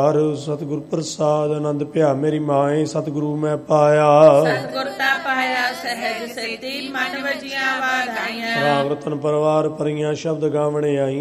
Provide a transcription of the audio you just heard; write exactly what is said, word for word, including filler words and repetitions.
ਹਰ ਸਤਿਗੁਰ ਪ੍ਰਸਾਦ ਆਨੰਦ ਭਿਆ ਮੇਰੀ ਮਾਏ ਸਤਿਗੁਰੂ ਮੈਂ ਪਾਇਆ। ਸਤਿਗੁਰ ਤਾ ਪਾਇਆ ਸਹਿਜ ਸੇਤੀ ਮਨ ਵਜੀਆਂ ਵਾਧਾਈਆਂ। ਰਾਗ ਰਤਨ ਪਰਵਾਰ ਪਰੀਆਂ ਸ਼ਬਦ ਗਾਵਣ ਆਈ